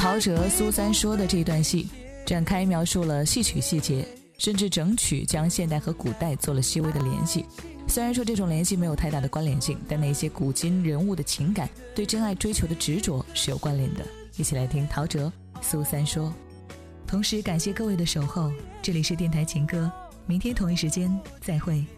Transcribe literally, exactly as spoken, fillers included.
陶喆、苏三说的这段戏展开描述了戏曲细节，甚至整曲将现代和古代做了细微的联系。虽然说这种联系没有太大的关联性，但那些古今人物的情感对真爱追求的执着是有关联的。一起来听陶喆、苏三说。同时感谢各位的守候，这里是电台情歌，明天同一时间再会。